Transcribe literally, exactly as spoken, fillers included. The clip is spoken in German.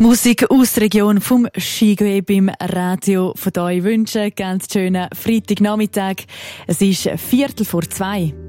Musik aus der Region vom Skigweb im Radio von euch wünschen. Ganz schönen Freitagnachmittag. Es ist Viertel vor zwei.